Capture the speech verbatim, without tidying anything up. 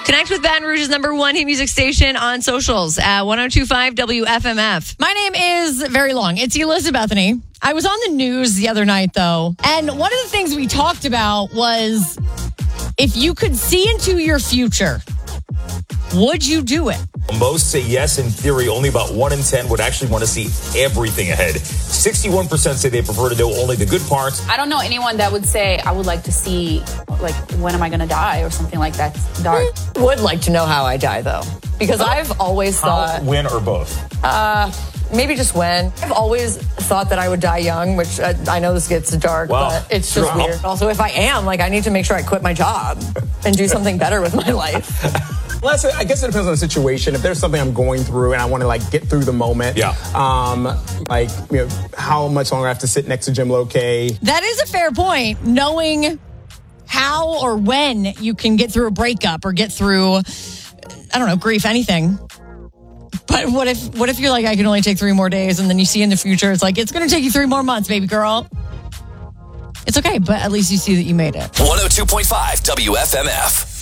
Connect with Baton Rouge's number one hit music station on socials at one oh two five W F M F. My name is very long. It's Elizabeth Bethany. I was on the news the other night, though, and one of the things we talked about was if you could see into your future, would you do it? Most say yes in theory. Only about one in ten would actually want to see everything ahead. sixty-one percent say they prefer to know only the good parts. I don't know anyone that would say, I would like to see, like, when am I going to die or something like that. Dark. Would like to know how I die, though, because I've always How, thought... when, or both? Uh, maybe just when. I've always thought that I would die young, which I, I know this gets dark, Wow. but it's just Wow. weird. Also, if I am, like, I need to make sure I quit my job and do something better with my life. Well, that's, I guess it depends on the situation. If there's something I'm going through and I want to like get through the moment, yeah. Um, like you know, how much longer I have to sit next to Jim Lokay? That is a fair point. Knowing how or when you can get through a breakup or get through, I don't know, grief, anything. But what if what if you're like, I can only take three more days, and then you see in the future, it's like, it's going to take you three more months, baby girl. It's okay, but at least you see that you made it. one oh two point five W F M F.